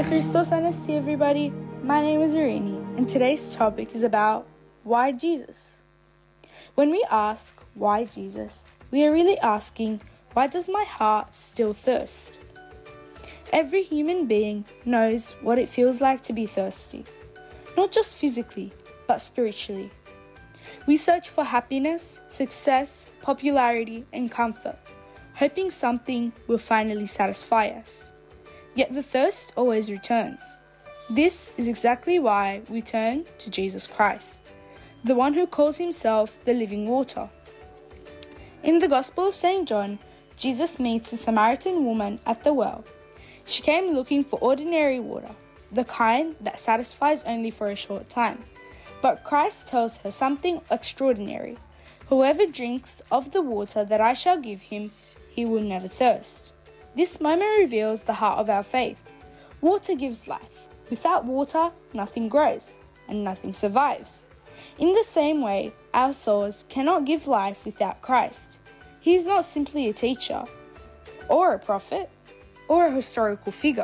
Christos Anastia, everybody. My name is Irini, and today's topic is about why Jesus. When we ask why Jesus, we are really asking, why does my heart still thirst? Every human being knows what it feels like to be thirsty, not just physically, but spiritually. We search for happiness, success, popularity, and comfort, hoping something will finally satisfy us. Yet the thirst always returns. This is exactly why we turn to Jesus Christ, the one who calls himself the living water. In the Gospel of St. John, Jesus meets a Samaritan woman at the well. She came looking for ordinary water, the kind that satisfies only for a short time. But Christ tells her something extraordinary. Whoever drinks of the water that I shall give him, he will never thirst. This moment reveals the heart of our faith. Water gives life. Without water, nothing grows and nothing survives. In the same way, our souls cannot give life without Christ. He is not simply a teacher, or a prophet, or a historical figure.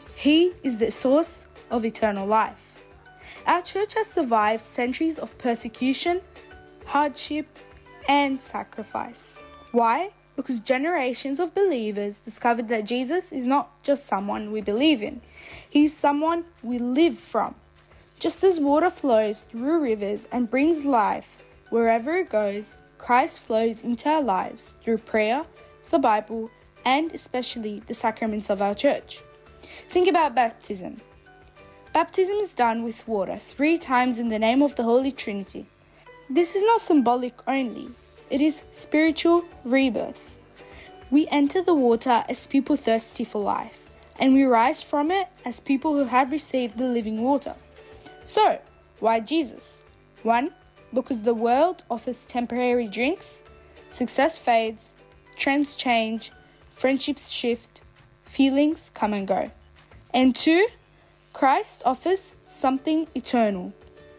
He is the source of eternal life. Our church has survived centuries of persecution, hardship, and sacrifice. Why? Because generations of believers discovered that Jesus is not just someone we believe in. He is someone we live from. Just as water flows through rivers and brings life wherever it goes, Christ flows into our lives through prayer, the Bible, and especially the sacraments of our church. Think about baptism. Baptism is done with water 3 times in the name of the Holy Trinity. This is not symbolic only. It is spiritual rebirth. We enter the water as people thirsty for life, and we rise from it as people who have received the living water. So, why Jesus? 1. Because the world offers temporary drinks, success fades, trends change, friendships shift, feelings come and go. And 2. Christ offers something eternal.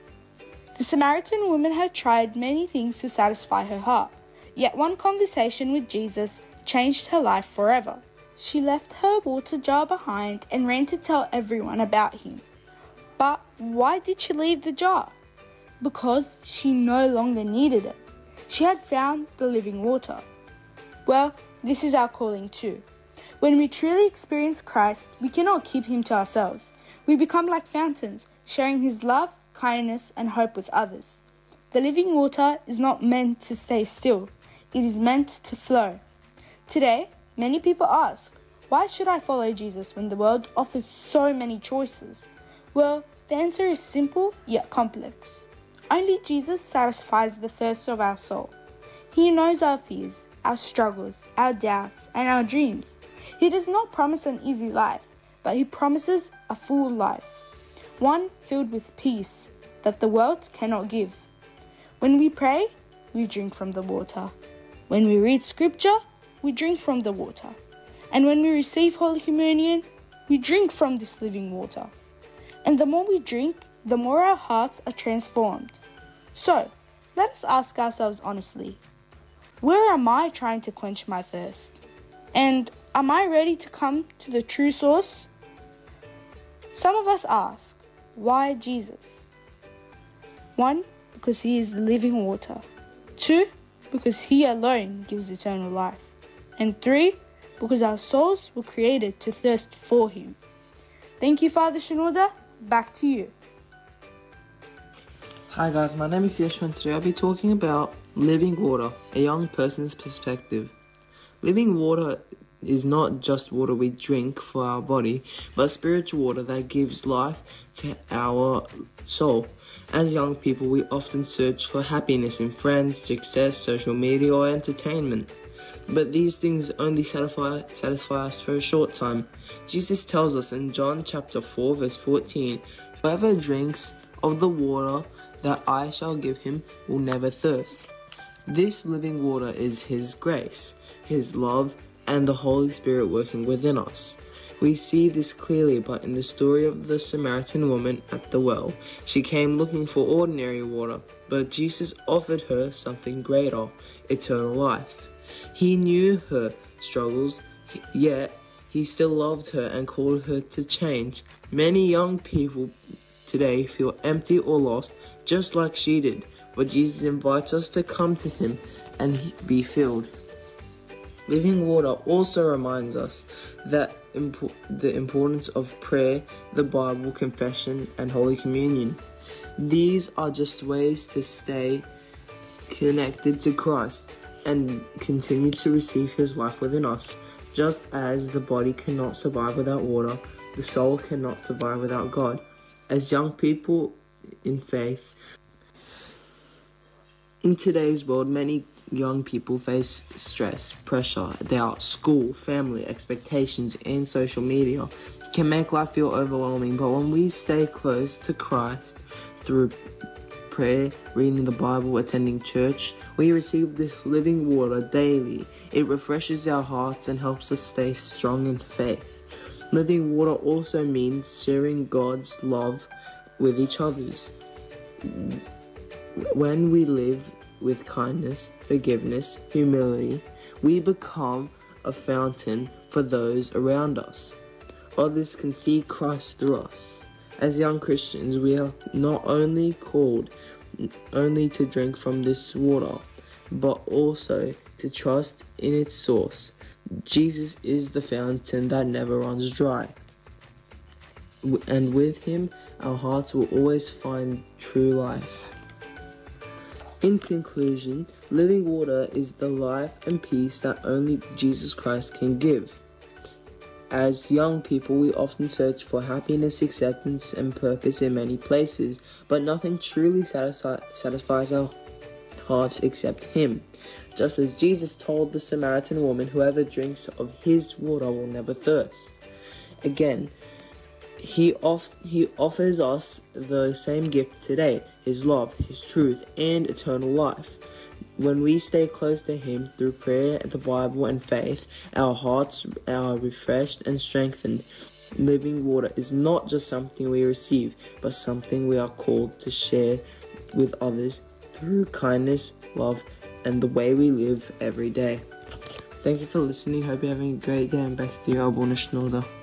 The Samaritan woman had tried many things to satisfy her heart, yet one conversation with Jesus changed her life forever. She left her water jar behind and ran to tell everyone about him. But why did she leave the jar? Because she no longer needed it. She had found the living water. Well, this is our calling too. When we truly experience Christ, we cannot keep him to ourselves. We become like fountains, sharing his love, kindness, and hope with others. The living water is not meant to stay still. It is meant to flow. Today, many people ask, why should I follow Jesus when the world offers so many choices? Well, the answer is simple yet complex. Only Jesus satisfies the thirst of our soul. He knows our fears, our struggles, our doubts, and our dreams. He does not promise an easy life, but he promises a full life. One filled with peace that the world cannot give. When we pray, we drink from the water. When we read scripture, we drink from the water. And when we receive Holy Communion, we drink from this living water. And the more we drink, the more our hearts are transformed. So, let us ask ourselves honestly, where am I trying to quench my thirst? And am I ready to come to the true source? Some of us ask, why Jesus? 1. Because he is the living water. 2. Because he alone gives eternal life. And 3. Because our souls were created to thirst for him. Thank you, Father Shinoda. Back to you. Hi guys, my name is Yeshua and today I'll be talking about living water, a young person's perspective. Living water is not just water we drink for our body, but spiritual water that gives life to our soul. As young people, we often search for happiness in friends, success, social media, or entertainment. But these things only satisfy us for a short time. Jesus tells us in John chapter 4 verse 14, whoever drinks of the water that I shall give him will never thirst. This living water is his grace, his love, and the Holy Spirit working within us. We see this clearly but in the story of the Samaritan woman at the well. She came looking for ordinary water, but Jesus offered her something greater, eternal life. He knew her struggles, yet He still loved her and called her to change. Many young people today feel empty or lost, just like she did, but Jesus invites us to come to him and be filled. Living water also reminds us that the importance of prayer, the Bible, confession, and Holy Communion. These are just ways to stay connected to Christ and continue to receive his life within us. Just as the body cannot survive without water, the soul cannot survive without God. As young people in faith, in today's world, many young people face stress, pressure, doubt, school, family, expectations, and social media. It can make life feel overwhelming, but when we stay close to Christ through prayer, reading the Bible, attending church, we receive this living water daily. It refreshes our hearts and helps us stay strong in faith. Living water also means sharing God's love with each other's. When we live with kindness, forgiveness, humility, we become a fountain for those around us. Others can see Christ through us. As young Christians, we are not only called only to drink from this water, but also to trust in its source. Jesus is the fountain that never runs dry. And with him, our hearts will always find true life. In conclusion, living water is the life and peace that only Jesus Christ can give. As young people, we often search for happiness, acceptance, and purpose in many places, but nothing truly satisfies our hearts except him. Just as Jesus told the Samaritan woman, whoever drinks of his water will never thirst. Again, he offers us the same gift today, his love, his truth, and eternal life. When we stay close to him through prayer, the Bible, and faith, our hearts are refreshed and strengthened. Living water is not just something we receive, but something we are called to share with others through kindness, love, and the way we live every day. Thank you for listening. Hope you're having a great day, and back to your Abonishnoda.